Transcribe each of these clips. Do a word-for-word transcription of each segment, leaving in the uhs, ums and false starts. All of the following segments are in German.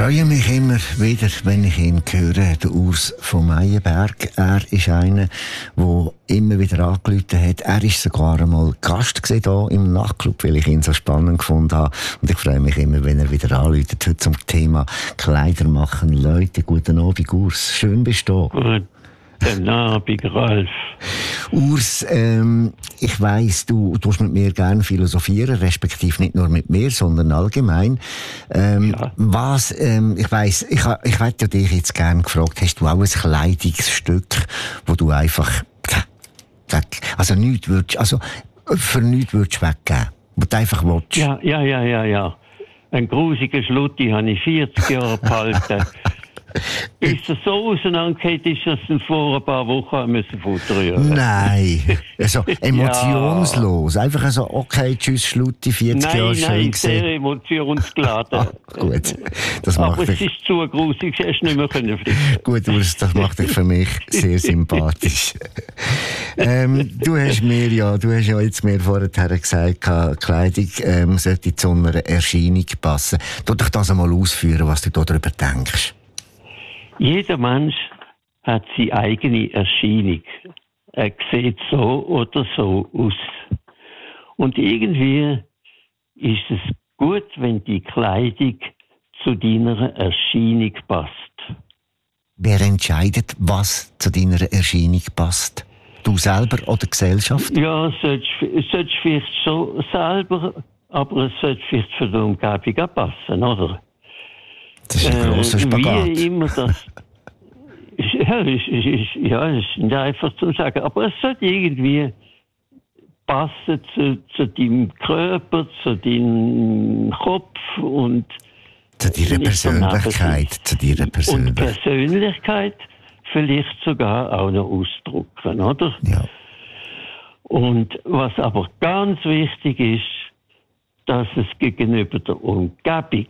freue mich immer wieder, wenn ich ihn höre, der Urs von Meienberg. Er ist einer, der immer wieder angerufen hat. Er ist sogar einmal Gast hier im Nachtclub, weil ich ihn so spannend gefunden habe. Und ich freue mich immer, wenn er wieder anruft. Heute zum Thema Kleider machen. Leute, guten Abend, Urs. Schön bist du da. Guten Abend, Ralf. Urs, ähm, ich weiss, du tust mit mir gerne philosophieren, respektive nicht nur mit mir, sondern allgemein. Ähm, ja. Was, ähm, ich weiss, ich, ich hätte dich jetzt gerne gefragt, hast du auch ein Kleidungsstück, wo du einfach, also nichts würdest, also für nichts würdest weggeben, wo du einfach willst? Ja, ja, ja, ja, ja. Ein grusiger Schlutti habe ich vierzig Jahre behalten. Ist er so auseinandergeht, ist er es vor ein paar Wochen müssen futterieren. Nein, also emotionslos. Ja. Einfach so, okay, tschüss, Schlutti, vierzig nein, Jahre schön Nein, gewesen. sehr emotionsgeladen. Ah, gut, das macht Aber dich... es ist zu grusig, es hast nicht mehr können fliegen. Gut, Urs, das macht dich für mich sehr sympathisch. ähm, du hast mir ja, du hast ja jetzt mir vorher gesagt, Kleidung ähm, sollte zu einer Erscheinung passen. Tu doch das einmal ausführen, was du darüber denkst. Jeder Mensch hat seine eigene Erscheinung. Er sieht so oder so aus. Und irgendwie ist es gut, wenn die Kleidung zu deiner Erscheinung passt. Wer entscheidet, was zu deiner Erscheinung passt? Du selber oder die Gesellschaft? Ja, es sollte, es sollte vielleicht schon selber, aber es sollte vielleicht für die Umgebung auch passen, oder? Das ist ein grosser Spagat. Wie immer das... ja, es ist, ja, es ist nicht einfach zu sagen, aber es sollte irgendwie passen zu, zu deinem Körper, zu deinem Kopf und... Zu deiner Persönlichkeit, zu deiner Persönlichkeit. Und Persönlichkeit vielleicht sogar auch noch ausdrücken, oder? Ja. Und was aber ganz wichtig ist, dass es gegenüber der Umgebung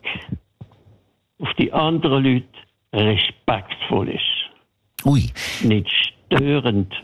auf die anderen Leute respektvoll ist. Ui. Nicht störend.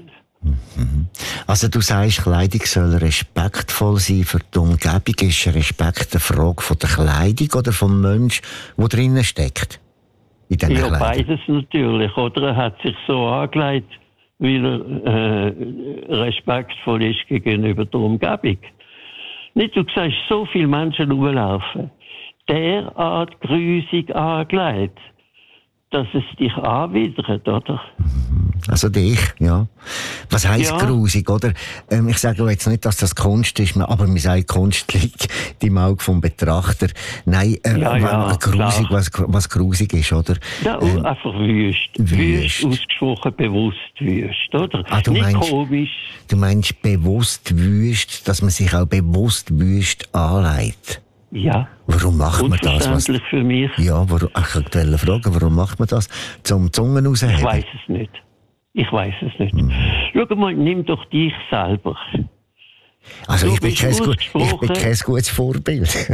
Also du sagst, Kleidung soll respektvoll sein für die Umgebung. Ist Respekt eine Frage von der Kleidung oder vom Menschen, der drinnen steckt? In Ja, Kleidung? beides natürlich. Oder er hat sich so angelegt, weil er äh, respektvoll ist gegenüber der Umgebung. Nicht, du siehst so viele Menschen rumlaufen, derart grusig angelegt, dass es dich anwidert, oder? Also dich, ja. Was heisst ja. grusig, oder? Ähm, ich sage jetzt nicht, dass das Kunst ist, aber man sagt, Kunst liegt im Auge vom Betrachter. Nein, äh, ja, ja, grusig, was, was grusig ist, oder? Ja, ähm, einfach wüst. Wüst, ausgesprochen bewusst wüst, oder? Ah, du nicht meinst, komisch. Du meinst bewusst wüst, dass man sich auch bewusst wüst anlegt? Ja. Warum macht man das? Unverständlich für mich. Ja, warum, ich wollte fragen, warum macht man das? Zum Zungen rausheben? Ich weiss es nicht. Ich weiss es nicht. Mhm. Schau mal, nimm doch dich selber. Also du ich bin, kein, ich bin kein gutes Vorbild.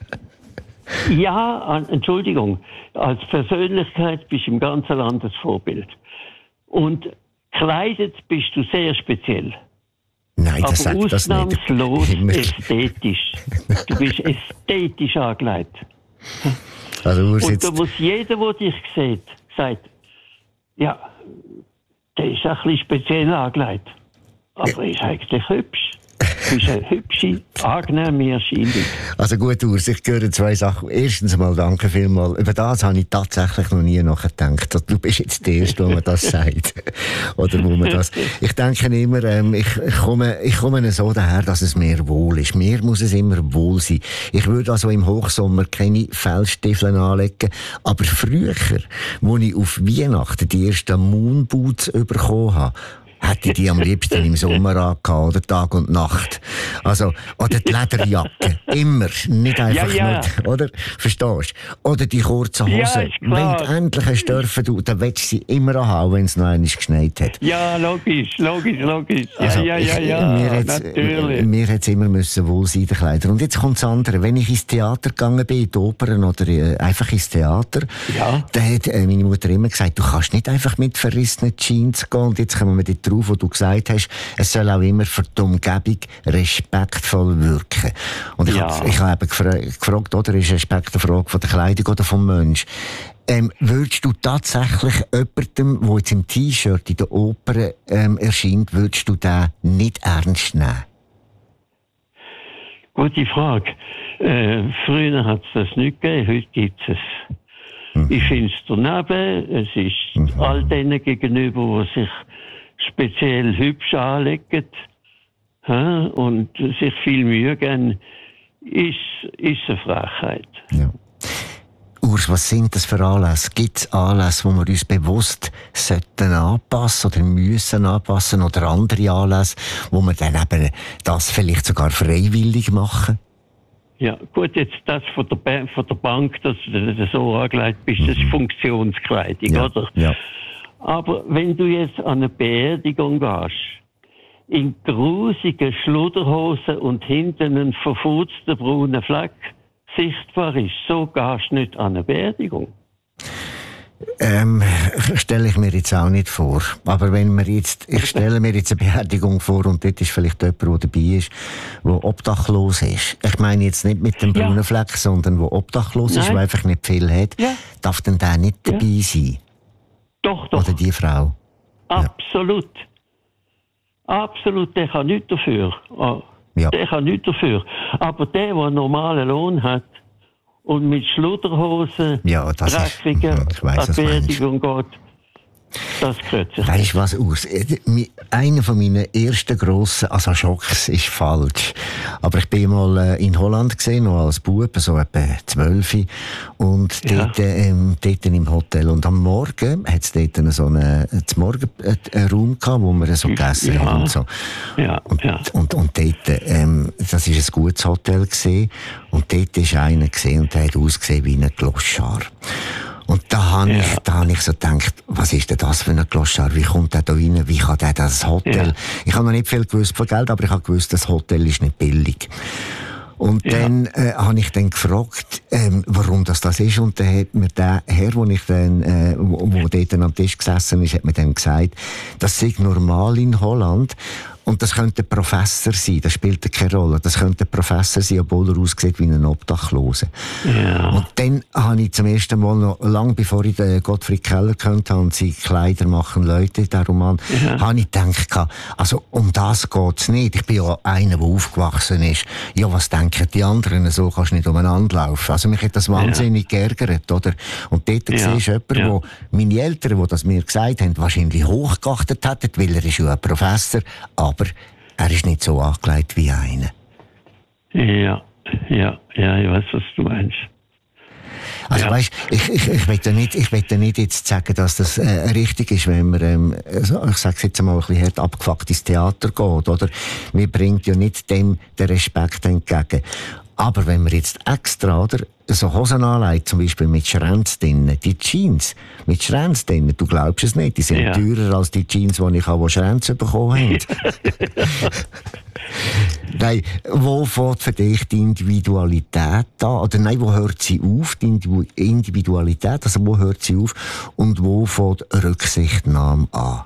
Ja, Entschuldigung. Als Persönlichkeit bist du im ganzen Land das Vorbild. Und gekleidet bist du sehr speziell. Nein, das aber sagt das nicht. Ausnahmslos ästhetisch. Du bist ästhetisch angelegt. Also, und da muss jeder, der dich sieht, sagt, ja, der ist ein bisschen speziell angelegt. Aber er ist eigentlich hübsch. Du bist eine hübsche, angenehme Erscheinung. Also gut, Urs, ich höre zwei Sachen. Erstens mal, danke vielmals. Über das habe ich tatsächlich noch nie nachgedacht. Du bist jetzt der Erste, wo man das sagt. Oder wo man das... Ich denke immer, ähm, ich, ich, komme, ich komme so daher, dass es mir wohl ist. Mir muss es immer wohl sein. Ich würde also im Hochsommer keine Fellstiefel anlegen. Aber früher, als ich auf Weihnachten die ersten Moonboots bekommen habe, hätte ich die am liebsten im Sommer angehabt, oder Tag und Nacht. Also, oder die Lederjacke. Immer. Nicht einfach ja, ja. nur, oder? Verstehst du? Oder die kurzen Hosen. Ja, wenn du endlich hast dürfen, du, dann willst du sie immer anhaben, wenn es noch einmal geschneit hat. Ja, logisch, logisch, logisch. Ja, also, ja, ja, ich, ja, mir natürlich. Mir hat es immer müssen wohl sein, die Kleider. Und jetzt kommt das andere. Wenn ich ins Theater gegangen bin, in die Opern oder äh, einfach ins Theater, ja. dann hat äh, meine Mutter immer gesagt, du kannst nicht einfach mit verrissenen Jeans gehen und jetzt kommen wir dort drauf, wo du gesagt hast, es soll auch immer für die Umgebung respektvoll wirken. Und ich ja. habe ich hab gefra- gefragt, oder ist Respekt eine Frage von der Kleidung oder vom Mensch? Ähm, würdest du tatsächlich jemandem, der jetzt im T-Shirt in der Oper ähm, erscheint, würdest du den nicht ernst nehmen? Gute Frage. Äh, früher hat es das nicht gegeben, heute gibt es es. Mhm. Ich finde es daneben. Es ist mhm. all denen gegenüber, die sich speziell hübsch anlegen ha, und sich viel Mühe geben, ist, ist eine Frechheit. Ja. Urs, was sind das für Anlässe? Gibt es Anlässe, wo wir uns bewusst sollten anpassen oder müssen anpassen oder andere Anlässe, wo wir dann eben das vielleicht sogar freiwillig machen? Ja, gut, jetzt das von der, ba- von der Bank, dass du das so angelegt bist, das ist Funktionskleidung, ja, oder? Ja. Aber wenn du jetzt an eine Beerdigung gehst, in grusigen Schludderhosen und hinten einen verfutzten braunen Fleck sichtbar ist, so gehst du nicht an eine Beerdigung. Ähm, stelle ich mir jetzt auch nicht vor. Aber wenn wir jetzt, ich stelle mir jetzt eine Beerdigung vor und dort ist vielleicht jemand, der dabei ist, der obdachlos ist. Ich meine jetzt nicht mit dem braunen ja. Fleck, sondern der obdachlos Nein. ist, der einfach nicht viel hat. Ja. Darf denn der nicht ja. dabei sein? Doch, doch. Oder die Frau? Absolut. Ja. Absolut, der kann nichts dafür. Ja. Der kann nichts dafür. Aber der, der einen normalen Lohn hat und mit Schludderhosen ja, dreckiger an die Beerdigung geht, das gehört sich. Weißt du was, Urs? Einer von meinen ersten grossen, also Schocks ist falsch. Aber ich bin mal in Holland gesehen, noch als Bub, so etwa zwölf. Und ja. dort, ähm, dort im Hotel. Und am Morgen hat es dort so einen, zum Morgen einen Raum gehabt, wo wir so gegessen ja. haben und so. Ja. Und, ja. und, und dort, ähm, das war ein gutes Hotel gewesen. Und dort war einer gesehen und der hat ausgesehen wie ein Gloschar. Und da habe ja. ich, da hab ich so gedacht, was ist denn das für ein Gloschar? Wie kommt der da rein? Wie kann der das Hotel? Ja. Ich habe noch nicht viel gewusst von Geld, aber ich habe gewusst, das Hotel ist nicht billig. Und ja. dann äh, habe ich dann gefragt, ähm, warum das das ist. Und dann hat mir der Herr, wo, ich dann, äh, wo, wo dort am Tisch gesessen ist, hat mir dann gesagt, das sei normal in Holland. Und das könnte ein Professor sein, das spielt keine Rolle. Das könnte ein Professor sein, obwohl er aussieht wie ein Obdachloser. Ja. Und dann habe ich zum ersten Mal, noch lang bevor ich den Gottfried Keller kennt habe, und sie Kleider machen Leute, der Roman, ja. habe ich gedacht, also um das geht es nicht. Ich bin ja einer, der aufgewachsen ist. Ja, was denken die anderen? So kannst du nicht umeinander laufen. Also mich hat das wahnsinnig ja. geärgert, oder? Und dort ja. siehst du jemanden, ja. wo meine Eltern, die das mir gesagt haben, wahrscheinlich hochgeachtet hätten, weil er ist ja ein Professor, aber er ist nicht so angelegt wie einer. Ja, ja, ja, ich weiß, was du meinst. Also ja. weißt, ich, ich, ich möchte nicht, ich möchte nicht jetzt sagen, dass das äh, richtig ist, wenn man, ähm, also ich sage jetzt mal, ein bisschen hart abgefuckt ins Theater geht, oder? Mir bringt ja nicht dem den Respekt entgegen. Aber wenn man jetzt extra, oder, so Hosen anlegt, zum Beispiel mit Schränz drinnen, die Jeans mit Schränz drinnen, du glaubst es nicht, die sind ja. teurer als die Jeans, die ich habe, die Schränze bekommen haben. Nein, wo fängt für dich die Individualität an? Oder nein, wo hört sie auf, die Individualität, also wo hört sie auf und wo fängt Rücksichtnahme an?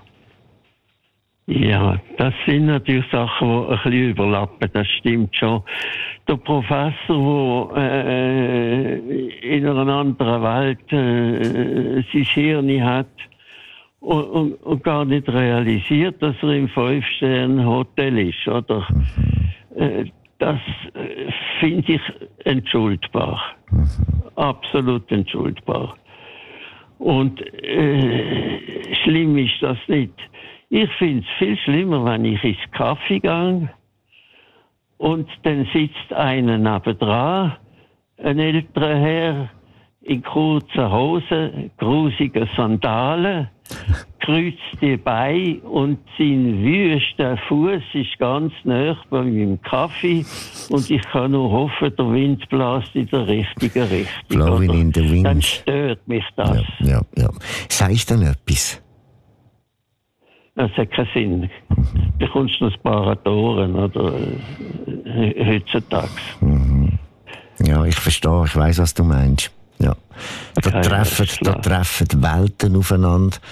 Ja, das sind natürlich Sachen, die ein bisschen überlappen, das stimmt schon. Der Professor, der äh, in einer anderen Welt äh, sein Hirn hat und, und, und gar nicht realisiert, dass er im Fünf-Sterne-Hotel ist, oder? Äh, das äh, finde ich entschuldbar. Absolut entschuldbar. Und äh, schlimm ist das nicht. Ich finde es viel schlimmer, wenn ich ins Café gehe und dann sitzt einer nebendran, ein älterer Herr in kurzen Hosen, grusigen Sandalen, kreuzt die Beine und sein wüster Fuß ist ganz nah bei meinem Kaffee und ich kann nur hoffen, der Wind bläst in der richtigen Richtung. Blowing in the wind. Dann stört mich das. Ja, ja, ja. Sagst du denn etwas? Das hat keinen Sinn. Mhm. Du bekommst noch ein paar Ratoren oder äh, heutzutage. Mhm. Ja, ich verstehe, ich weiss, was du meinst. Ja. Da, okay, treffen, da treffen Welten aufeinander.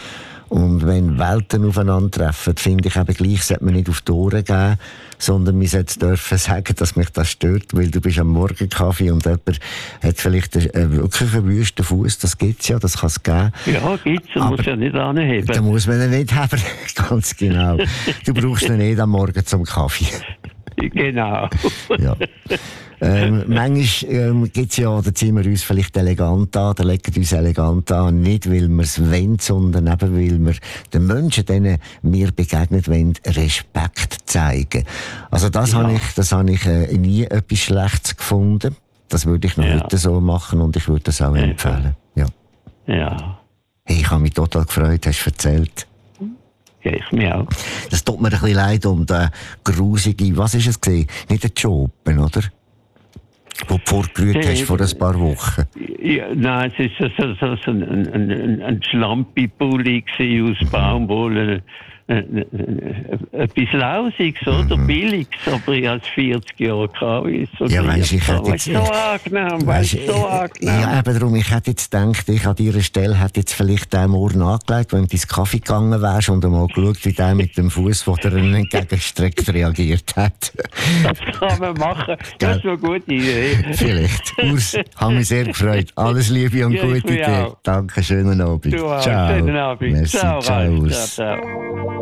Und wenn Welten aufeinandertreffen, finde ich eben gleich, sollte man nicht auf die Ohren gehen, sondern man sollte dürfen sagen, dass mich das stört, weil du bist am Morgenkaffee und jemand hat vielleicht einen, wirklich einen wüsten Fuß, das gibt es ja, das kann es geben. Ja, gibt es, muss ja nicht anheben. Da muss man ihn nicht haben, ganz genau. Du brauchst ihn nicht am Morgen zum Kaffee. Genau. Ja. Ähm, manchmal ähm, gibt es ja, da ziehen wir uns vielleicht elegant an, da legen wir uns elegant an, nicht weil wir es wollen, sondern eben weil wir den Menschen, denen wir begegnet wollen, Respekt zeigen. Also das ja. habe ich, das habe ich äh, nie etwas Schlechtes gefunden. Das würde ich noch ja. heute so machen und ich würde das auch empfehlen. Ja. Ja. Hey, ich habe mich total gefreut, hast du erzählt. Ja, ich mir auch. Das tut mir ein bisschen leid um den grusigen, was ist es gewesen? Nicht der Jopen, oder? Wo du vorgerührt hast vor ein paar Wochen. Ja, nein, es war so, so, so ein, ein, ein, ein Schlampi-Pulli aus Baumwolle. Etwas Lausiges, oder? Mhm. Billiges, aber ich hatte vierzig Jahre gehabt. So ja, weißt, ich hätte jetzt... So angenehm, weißt, so angenehm. Ja, eben darum, ich hätte jetzt gedacht, ich an deiner Stelle hätte jetzt vielleicht dem Ohr angelegt, wenn du ins Kaffee gegangen wärst und einmal geschaut, wie der mit dem Fuß, der dir entgegengestreckt reagiert hat. Das kann man machen. Das ist eine gute Idee. Vielleicht. Urs, habe mich sehr gefreut. Alles Liebe und ja, gute dir. Danke, schönen Abend. Du auch. Ciao. Schönen Abend. Merci. Ciao, ciao, Ralf. Urs. Ciao, ciao.